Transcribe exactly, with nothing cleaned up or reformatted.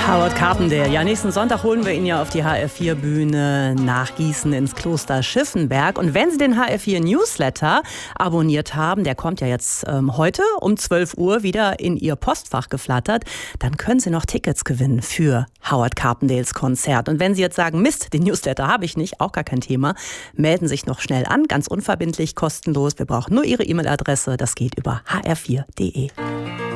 Howard Carpendale. Ja, nächsten Sonntag holen wir ihn ja auf die H R vier Bühne nach Gießen ins Kloster Schiffenberg. Und wenn Sie den H R vier Newsletter abonniert haben, der kommt ja jetzt ähm, heute um zwölf Uhr wieder in Ihr Postfach geflattert, dann können Sie noch Tickets gewinnen für Howard Carpendales Konzert. Und wenn Sie jetzt sagen, Mist, den Newsletter habe ich nicht, auch gar kein Thema, melden Sie sich noch schnell an, ganz unverbindlich, kostenlos. Wir brauchen nur Ihre E-Mail-Adresse, das geht über h r vier punkt d e.